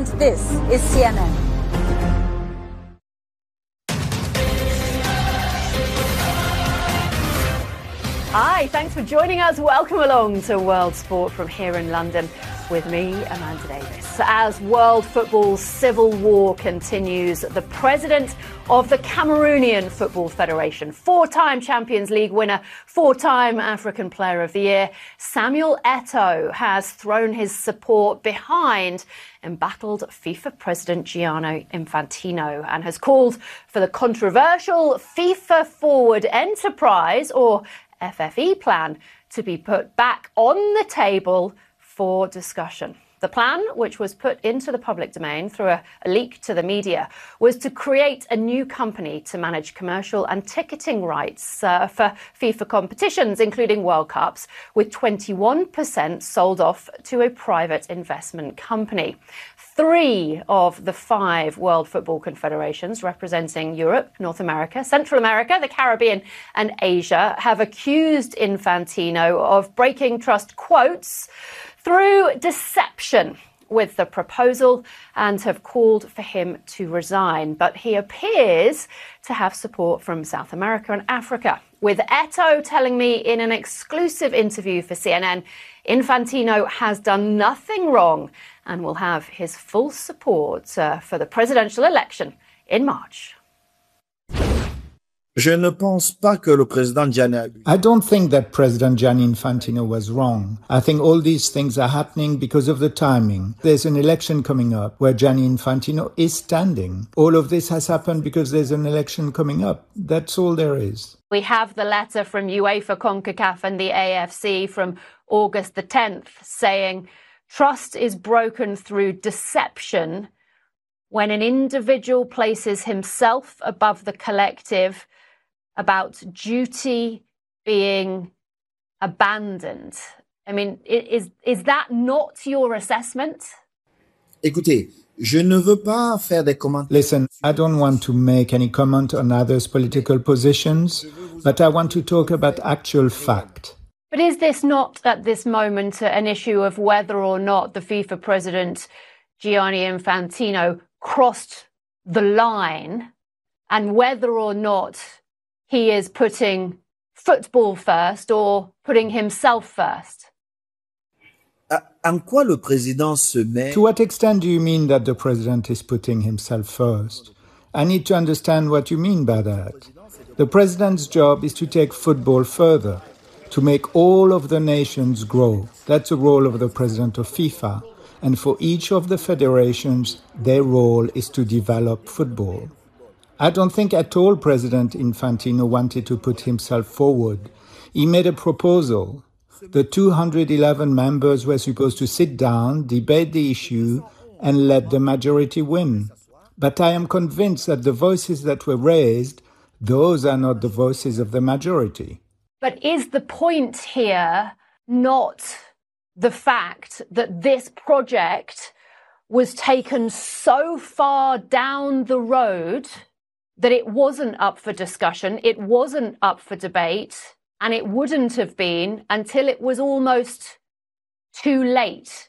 This is CNN. Hi, thanks for joining us. Welcome along to World Sport from here in London with me, Amanda Davis. As world football's civil war continues, the president of the Cameroonian Football Federation, four-time Champions League winner, four-time African Player of the Year, Samuel Eto'o, has thrown his support behind embattled FIFA President Gianni Infantino and has called for the controversial FIFA Forward Enterprise, or FFE plan, to be put back on the table for discussion. The plan, which was put into the public domain through a leak to the media, was to create a new company to manage commercial and ticketing rights for FIFA competitions, including World Cups, with 21% sold off to a private investment company. 3 of the 5 World Football Confederations representing Europe, North America, Central America, the Caribbean and Asia have accused Infantino of breaking trust, quotes, through deception with the proposal and have called for him to resign. But he appears to have support from South America and Africa, with Eto'o telling me in an exclusive interview for CNN, Infantino has done nothing wrong and will have his full support for the presidential election in March. I don't think that President Gianni Infantino was wrong. I think all these things are happening because of the timing. There's an election coming up where Gianni Infantino is standing. All of this has happened because there's an election coming up. That's all there is. We have the letter from UEFA, CONCACAF and the AFC from August the 10th saying trust is broken through deception when an individual places himself above the collective, about duty being abandoned. I mean, is that not your assessment? Listen, I don't want to make any comment on others' political positions, but I want to talk about actual fact. But is this not, at this moment, an issue of whether or not the FIFA president, Gianni Infantino, crossed the line and whether or not he is putting football first or putting himself first? To what extent do you mean that the president is putting himself first? I need to understand what you mean by that. The president's job is to take football further, to make all of the nations grow. That's the role of the president of FIFA. And for each of the federations, their role is to develop football. I don't think at all President Infantino wanted to put himself forward. He made a proposal. The 211 members were supposed to sit down, debate the issue, and let the majority win. But I am convinced that the voices that were raised, those are not the voices of the majority. But is the point here not the fact that this project was taken so far down the road that it wasn't up for discussion, it wasn't up for debate, and it wouldn't have been until it was almost too late?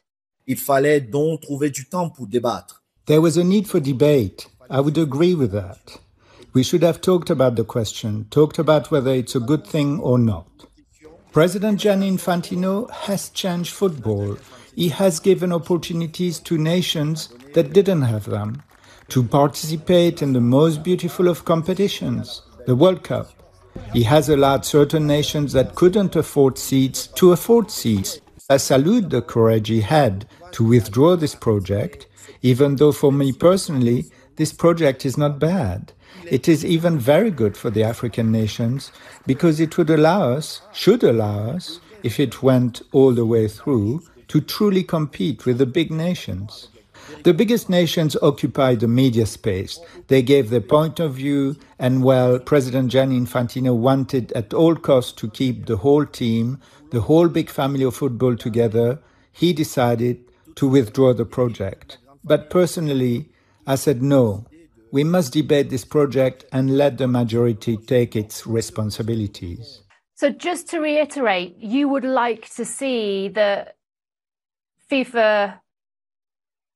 There was a need for debate. I would agree with that. We should have talked about the question, talked about whether it's a good thing or not. President Gianni Infantino has changed football. He has given opportunities to nations that didn't have them to participate in the most beautiful of competitions, the World Cup. He has allowed certain nations that couldn't afford seats to afford seats. I salute the courage he had to withdraw this project, even though for me personally, this project is not bad. It is even very good for the African nations because it would allow us, should allow us, if it went all the way through, to truly compete with the big nations. The biggest nations occupy the media space. They gave their point of view, and while President Gianni Infantino wanted at all costs to keep the whole team, the whole big family of football together, he decided to withdraw the project. But personally, I said no. We must debate this project and let the majority take its responsibilities. So just to reiterate, you would like to see the FIFA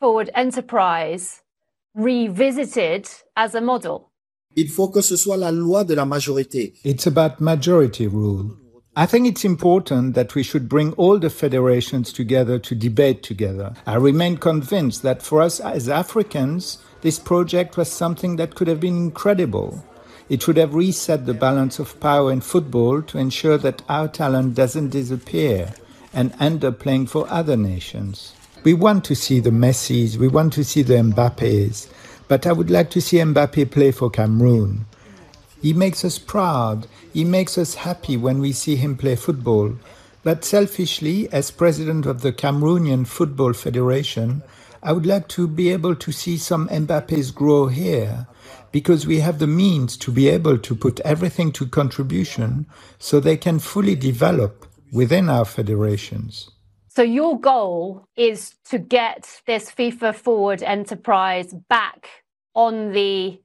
forward enterprise revisited as a model? Il faut que ce soit la loi de la majorité. It's about majority rule. I think it's important that we should bring all the federations together to debate together. I remain convinced that for us as Africans, this project was something that could have been incredible. It would have reset the balance of power in football to ensure that our talent doesn't disappear and end up playing for other nations. We want to see the Messis, we want to see the Mbappés, but I would like to see Mbappé play for Cameroon. He makes us proud, he makes us happy when we see him play football. But selfishly, as president of the Cameroonian Football Federation, I would like to be able to see some Mbappés grow here, because we have the means to be able to put everything to contribution so they can fully develop within our federations. So your goal is to get this FIFA Forward enterprise back on the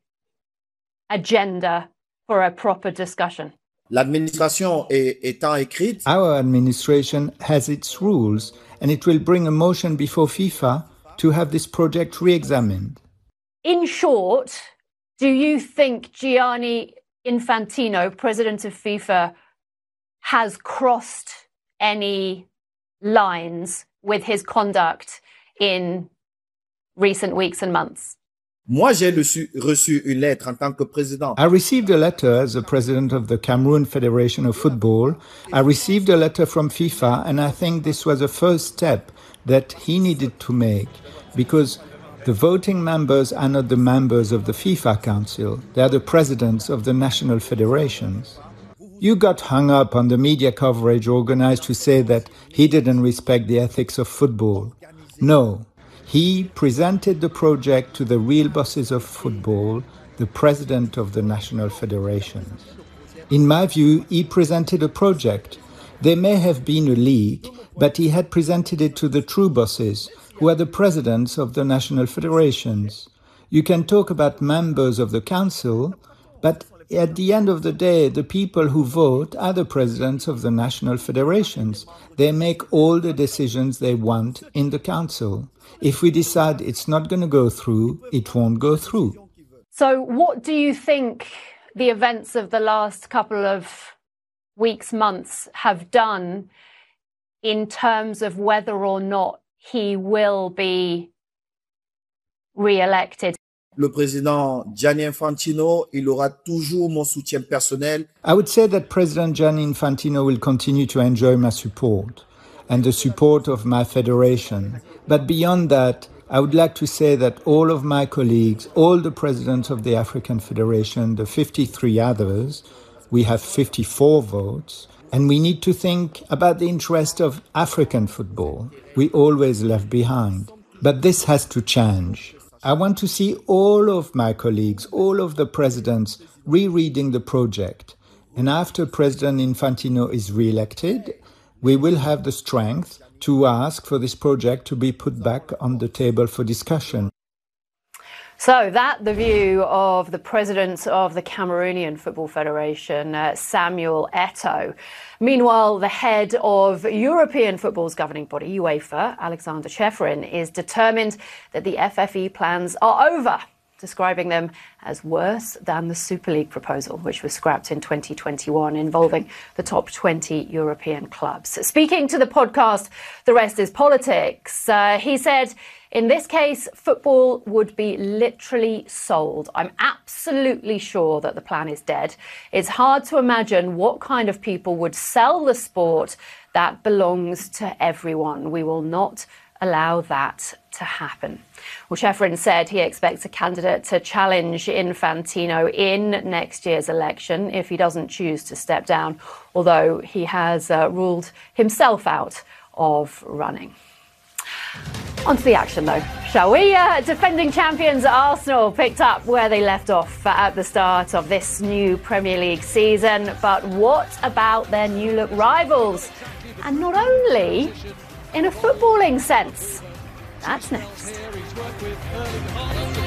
agenda for a proper discussion. L'administration étant écrite, Our administration has its rules, and it will bring a motion before FIFA to have this project re-examined. In short, do you think Gianni Infantino, president of FIFA, has crossed any lines with his conduct in recent weeks and months? moi j'ai reçu une lettre en tant que président. I received a letter as the president of the Cameroon Federation of Football. I received a letter from FIFA, and I think this was a first step that he needed to make, because the voting members are not the members of the FIFA Council. They are the presidents of the national federations. You got hung up on the media coverage organized to say that he didn't respect the ethics of football. No. He presented the project to the real bosses of football, the president of the national federations. In my view, he presented a project. There may have been a leak, but he had presented it to the true bosses, who are the presidents of the national federations. You can talk about members of the council, but at the end of the day, the people who vote are the presidents of the national federations. They make all the decisions they want in the council. If we decide it's not going to go through, it won't go through. So what do you think the events of the last couple of weeks, months have done in terms of whether or not he will be re-elected? Le président Gianni Infantino, il aura toujours mon soutien personnel. I would say that President Gianni Infantino will continue to enjoy my support and the support of my federation. But beyond that, I would like to say that all of my colleagues, all the presidents of the African Federation, the 53 others, we have 54 votes, and we need to think about the interest of African football. We always left behind. But this has to change. I want to see all of my colleagues, all of the presidents, rereading the project. And after President Infantino is re-elected, we will have the strength to ask for this project to be put back on the table for discussion. So that the view of the president of the Cameroonian Football Federation, Samuel Eto'o. Meanwhile, the head of European football's governing body, UEFA, Alexander Ceferin, is determined that the FFE plans are over, describing them as worse than the Super League proposal, which was scrapped in 2021, involving the top 20 European clubs. Speaking to the podcast, The Rest is Politics, he said, in this case, football would be literally sold. I'm absolutely sure that the plan is dead. It's hard to imagine what kind of people would sell the sport that belongs to everyone. We will not allow that to happen. Well, Ceferin said he expects a candidate to challenge Infantino in next year's election if he doesn't choose to step down, although he has ruled himself out of running. On to the action, though, shall we? Defending champions Arsenal picked up where they left off at the start of this new Premier League season. But what about their new-look rivals? And not only in a footballing sense. That's next.